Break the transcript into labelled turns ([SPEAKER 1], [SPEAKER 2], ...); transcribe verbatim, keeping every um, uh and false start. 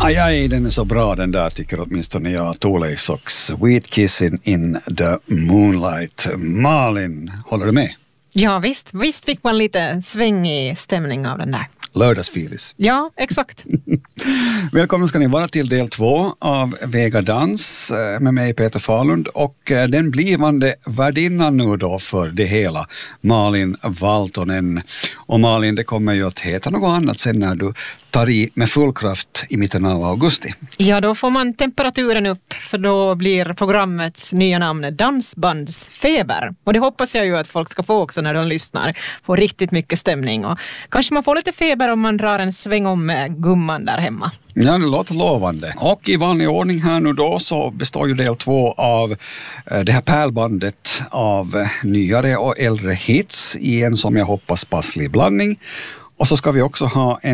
[SPEAKER 1] Aj, aj, den är så bra den där, tycker åtminstone jag. Thole Socks, Sweet Kissing in the Moonlight. Malin, håller du med?
[SPEAKER 2] Ja, visst. Visst fick man lite svängig stämning av den där.
[SPEAKER 1] Lördagsfilis.
[SPEAKER 2] Ja, exakt.
[SPEAKER 1] Välkommen ska ni vara till del två av Vega Dans med mig Peter Falund och den blivande värdinnan nu då för det hela, Malin Valtonen. Och Malin, det kommer ju att heta något annat sen när du tar i med full kraft i mitten av augusti.
[SPEAKER 2] Ja, då får man temperaturen upp för då blir programmets nya namn Dansbandsfeber. Och det hoppas jag ju att folk ska få också när de lyssnar. Få riktigt mycket stämning och kanske man får lite feber om man drar en sväng om med gumman där hemma.
[SPEAKER 1] Ja, det låter lovande. Och i vanlig ordning här nu då så består ju del två av det här pärlbandet av nyare och äldre hits i en som jag hoppas passlig blandning. Och så ska vi också ha en